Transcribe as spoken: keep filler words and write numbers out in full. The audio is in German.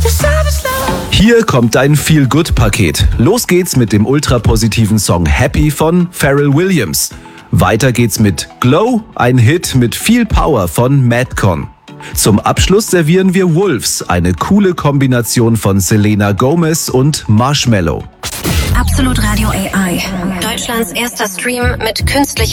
Hier kommt dein Feel-Good-Paket. Los geht's mit dem ultrapositiven Song Happy von Pharrell Williams. Weiter geht's mit Glow, ein Hit mit viel Power von Madcon. Zum Abschluss servieren wir Wolves, eine coole Kombination von Selena Gomez und Marshmello. Absolut Radio A I. Deutschlands erster Stream mit künstlicher